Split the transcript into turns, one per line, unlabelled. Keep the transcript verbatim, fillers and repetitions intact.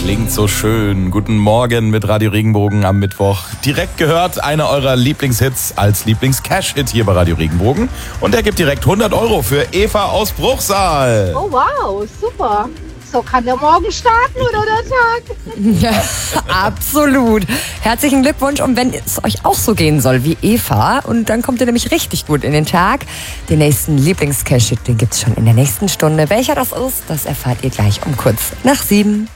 klingt so schön. Guten Morgen mit Radio Regenbogen am Mittwoch. Direkt gehört einer eurer Lieblingshits als Lieblings-Cash-Hit hier bei Radio Regenbogen. Und er gibt direkt hundert Euro für Eva aus Bruchsal.
Oh wow, super. So kann der Morgen starten oder der Tag.
Ja, absolut. Herzlichen Glückwunsch. Und wenn es euch auch so gehen soll wie Eva, und dann kommt ihr nämlich richtig gut in den Tag. Den nächsten Lieblings-Cash-Hit, den gibt's schon in der nächsten Stunde. Welcher das ist, das erfahrt ihr gleich um kurz nach sieben.